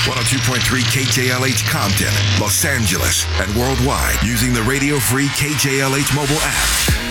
102.3 KJLH Compton, Los Angeles, and worldwide using the Radio Free KJLH mobile app.